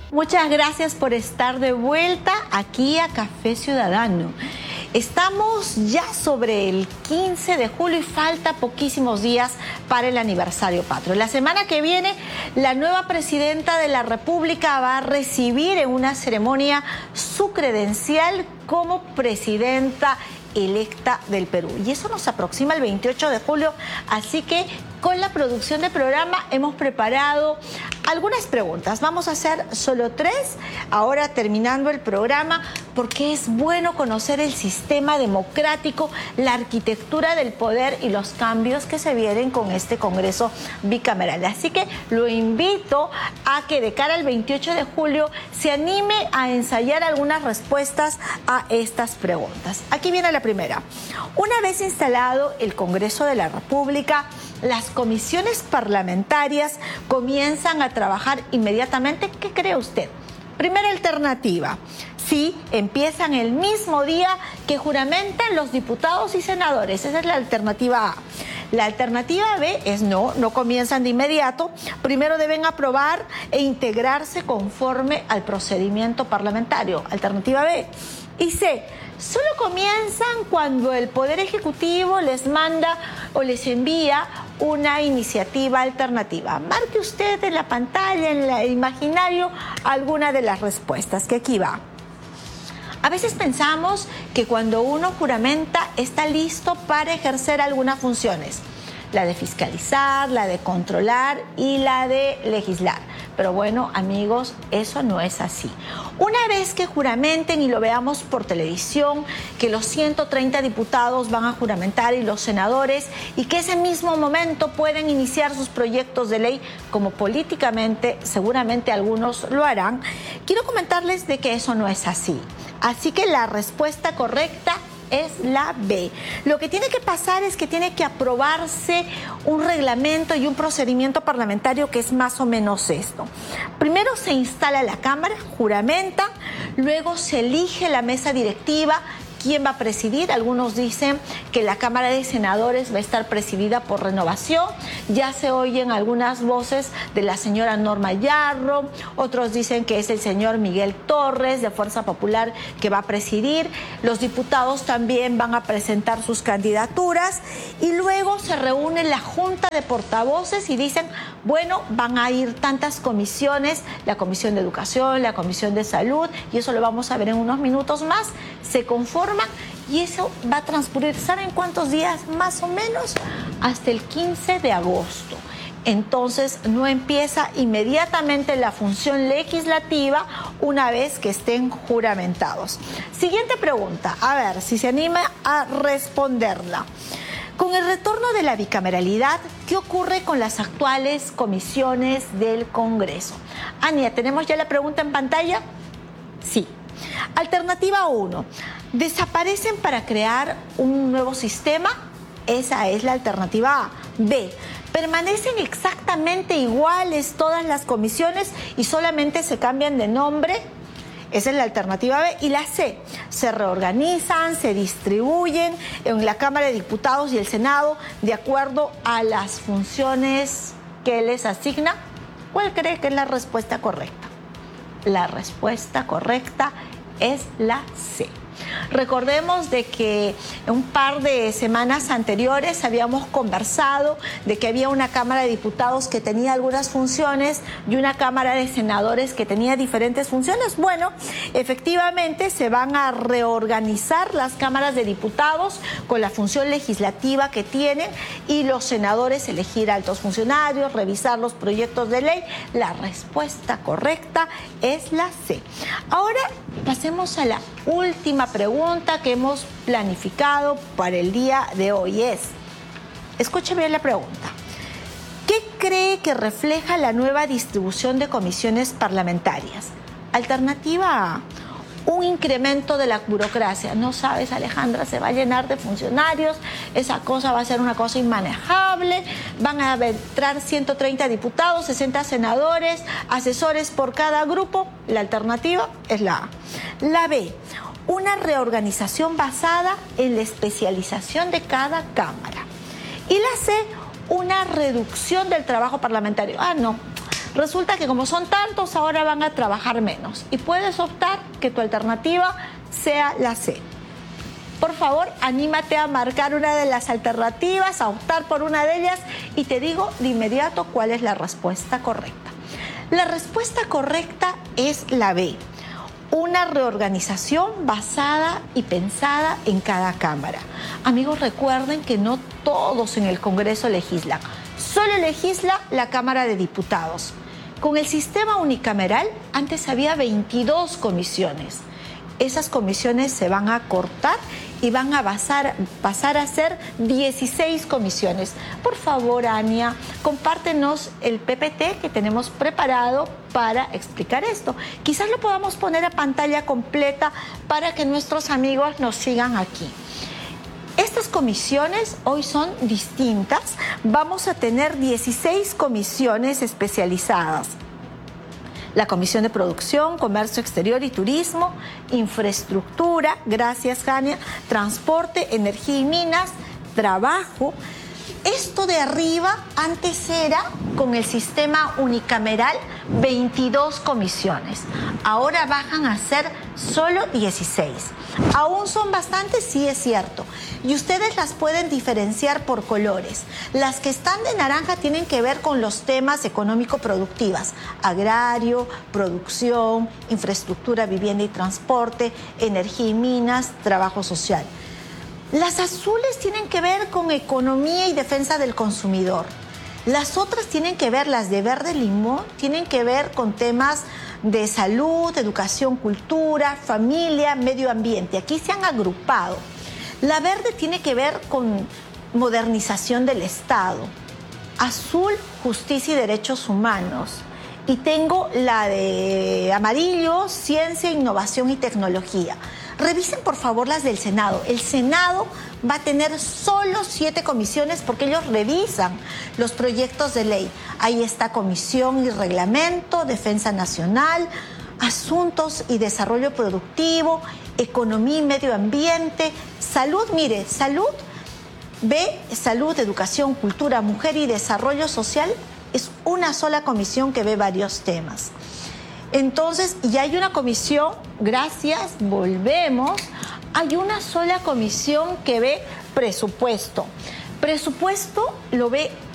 Muchas gracias por estar de vuelta aquí a Café Ciudadano. Estamos ya sobre el 15 de julio y falta poquísimos días para el aniversario patrio. La semana que viene, la nueva presidenta de la República va a recibir en una ceremonia su credencial como presidenta electa del Perú. Y eso nos aproxima el 28 de julio, así que con la producción del programa hemos preparado algunas preguntas. Vamos a hacer solo 3, ahora terminando el programa, porque es bueno conocer el sistema democrático, la arquitectura del poder y los cambios que se vienen con este Congreso bicameral. Así que lo invito a que de cara al 28 de julio se anime a ensayar algunas respuestas a estas preguntas. Aquí viene la primera. Una vez instalado el Congreso de la República, las comisiones parlamentarias comienzan a trabajar inmediatamente. ¿Qué cree usted? Primera alternativa. Sí, empiezan el mismo día que juramentan los diputados y senadores. Esa es la alternativa A. La alternativa B es no comienzan de inmediato. Primero deben aprobar e integrarse conforme al procedimiento parlamentario. Alternativa B. Y C, solo comienzan cuando el Poder Ejecutivo les manda o les envía una iniciativa alternativa. Marque usted en la pantalla, en el imaginario, alguna de las respuestas, que aquí va. A veces pensamos que cuando uno juramenta está listo para ejercer algunas funciones. La de fiscalizar, la de controlar y la de legislar. Pero bueno, amigos, eso no es así. Una vez que juramenten y lo veamos por televisión, que los 130 diputados van a juramentar y los senadores, y que ese mismo momento pueden iniciar sus proyectos de ley, como políticamente seguramente algunos lo harán, quiero comentarles de que eso no es así. Así que la respuesta correcta es la B. Lo que tiene que pasar es que tiene que aprobarse un reglamento y un procedimiento parlamentario que es más o menos esto. Primero se instala la Cámara, juramenta, luego se elige la mesa directiva. ¿Quién va a presidir? Algunos dicen que la Cámara de Senadores va a estar presidida por renovación. Ya se oyen algunas voces de la señora Norma Yarro, otros dicen que es el señor Miguel Torres de Fuerza Popular que va a presidir. Los diputados también van a presentar sus candidaturas y luego se reúne la Junta de Portavoces y dicen, bueno, van a ir tantas comisiones, la Comisión de Educación, la Comisión de Salud, y eso lo vamos a ver en unos minutos más. Se conforman y eso va a transcurrir, ¿saben cuántos días? Más o menos hasta el 15 de agosto. Entonces no empieza inmediatamente la función legislativa una vez que estén juramentados. Siguiente pregunta, a ver si se anima a responderla. Con el retorno de la bicameralidad, ¿qué ocurre con las actuales comisiones del Congreso? Ania, ¿tenemos ya la pregunta en pantalla? Sí. Alternativa 1. ¿Desaparecen para crear un nuevo sistema? Esa es la alternativa A. B. ¿Permanecen exactamente iguales todas las comisiones y solamente se cambian de nombre? Esa es la alternativa B. Y la C, se reorganizan, se distribuyen en la Cámara de Diputados y el Senado de acuerdo a las funciones que les asigna. ¿Cuál cree que es la respuesta correcta? La respuesta correcta es la C. Recordemos de que un par de semanas anteriores habíamos conversado de que había una Cámara de Diputados que tenía algunas funciones y una Cámara de Senadores que tenía diferentes funciones. Bueno, efectivamente se van a reorganizar las cámaras de diputados con la función legislativa que tienen y los senadores elegir altos funcionarios, revisar los proyectos de ley. La respuesta correcta es la C. Ahora pasemos a la última pregunta que hemos planificado para el día de hoy. Escuche bien la pregunta. ¿Qué cree que refleja la nueva distribución de comisiones parlamentarias? Alternativa A, un incremento de la burocracia. No sabes, Alejandra, se va a llenar de funcionarios, esa cosa va a ser una cosa inmanejable, van a entrar 130 diputados, 60 senadores, asesores por cada grupo. La alternativa es la A. La B, una reorganización basada en la especialización de cada cámara. Y la C, una reducción del trabajo parlamentario. No, Resulta que como son tantos, ahora van a trabajar menos y puedes optar que tu alternativa sea la C. Por favor, anímate a marcar una de las alternativas, a optar por una de ellas y te digo de inmediato cuál es la respuesta correcta. La respuesta correcta es la B. Una reorganización basada y pensada en cada cámara. Amigos, recuerden que no todos en el Congreso legislan. Solo legisla la Cámara de Diputados. Con el sistema unicameral, antes había 22 comisiones. Esas comisiones se van a cortar y van a pasar a ser 16 comisiones. Por favor, Ania, compártenos el PPT que tenemos preparado para explicar esto. Quizás lo podamos poner a pantalla completa para que nuestros amigos nos sigan aquí. Estas comisiones hoy son distintas. Vamos a tener 16 comisiones especializadas. La Comisión de Producción, Comercio Exterior y Turismo, Infraestructura, gracias Jania, Transporte, Energía y Minas, Trabajo. Esto de arriba antes era, con el sistema unicameral, 22 comisiones. Ahora bajan a ser solo 16. ¿Aún son bastantes? Sí, es cierto. Y ustedes las pueden diferenciar por colores. Las que están de naranja tienen que ver con los temas económico-productivas: agrario, producción, infraestructura, vivienda y transporte, energía y minas, trabajo social. Las azules tienen que ver con economía y defensa del consumidor. Las otras tienen que ver, las de verde limón, tienen que ver con temas de salud, educación, cultura, familia, medio ambiente. Aquí se han agrupado. La verde tiene que ver con modernización del Estado. Azul, justicia y derechos humanos. Y tengo la de amarillo, ciencia, innovación y tecnología. Revisen por favor las del Senado. El Senado va a tener solo 7 comisiones porque ellos revisan los proyectos de ley. Ahí está Comisión y Reglamento, Defensa Nacional, Asuntos y Desarrollo Productivo, Economía y Medio Ambiente, Salud. Mire, Salud, B, Salud, Educación, Cultura, Mujer y Desarrollo Social. Es una sola comisión que ve varios temas. Entonces, ya hay una comisión, gracias, volvemos, hay una sola comisión que ve presupuesto. Presupuesto lo ve